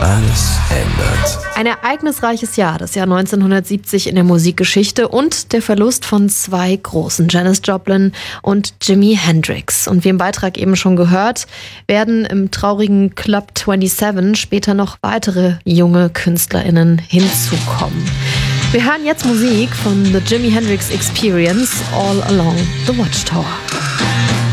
alles ändert. Ein ereignisreiches Jahr, das Jahr 1970 in der Musikgeschichte und der Verlust von zwei großen, Janis Joplin und Jimi Hendrix. Und wie im Beitrag eben schon gehört, werden im traurigen Club 27 später noch weitere junge KünstlerInnen hinzukommen. Wir hören jetzt Musik von The Jimi Hendrix Experience, All Along the Watchtower.